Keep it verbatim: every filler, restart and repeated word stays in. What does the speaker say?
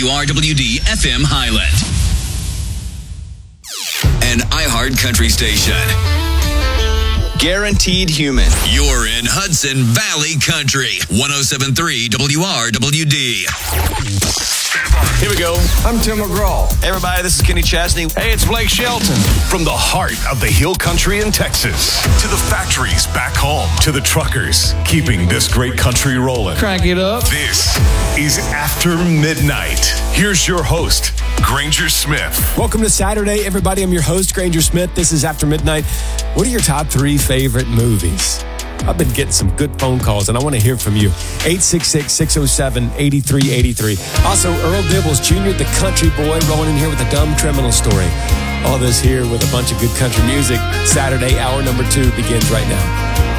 W R W D F M Highland. An iHeart Country station. Guaranteed human. You're in Hudson Valley Country. one oh seven point three W R W D. Here we go. I'm Tim McGraw. Hey everybody, this is Kenny Chesney. Hey, it's Blake Shelton. From the heart of the Hill Country in Texas to the factories back home to the truckers keeping this great country rolling. Crank it up. This is After Midnight. Here's your host, Granger Smith. Welcome to Saturday, everybody. I'm your host, Granger Smith. This is After Midnight. What are your top three favorite movies? I've been getting some good phone calls, and I want to hear from you. eight six six, six oh seven, eight three eight three. Also, Earl Dibbles Junior, the country boy, rolling in here with a dumb criminal story. All this here with a bunch of good country music. Saturday, hour number two begins right now.